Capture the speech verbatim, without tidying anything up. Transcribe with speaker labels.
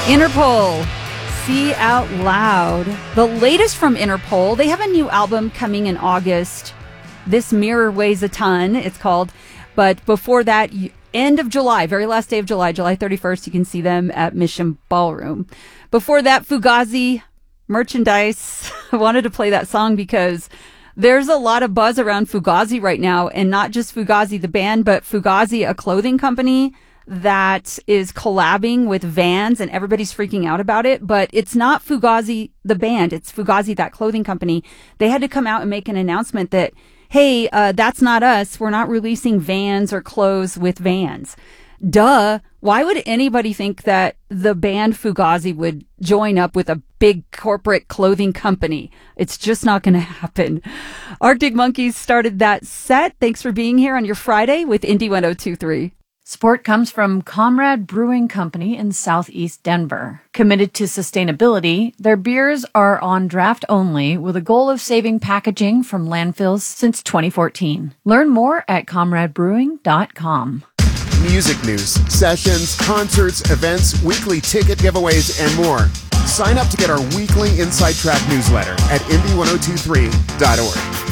Speaker 1: Interpol, See Out Loud. The latest from Interpol. They have a new album coming in August. This Mirror Weighs a Ton, it's called. But before that, end of July, very last day of July, July thirty-first, you can see them at Mission Ballroom. Before that, Fugazi, Merchandise. I wanted to play that song because there's a lot of buzz around Fugazi right now, and not just Fugazi the band, but Fugazi, a clothing company that is collabing with Vans, and everybody's freaking out about it. But it's not Fugazi the band, it's Fugazi, that clothing company. They had to come out and make an announcement that, hey, uh, that's not us. We're not releasing Vans or clothes with Vans. Duh. Why would anybody think that the band Fugazi would join up with a big corporate clothing company? It's just not going to happen. Arctic Monkeys started that set. Thanks for being here on your Friday with Indie one oh two point three.
Speaker 2: Support comes from Comrade Brewing Company in Southeast Denver. Committed to sustainability, their beers are on draft only with a goal of saving packaging from landfills since twenty fourteen. Learn more at comrade brewing dot com.
Speaker 3: Music news, sessions, concerts, events, weekly ticket giveaways, and more. Sign up to get our weekly Inside Track newsletter at indie one oh two three dot org.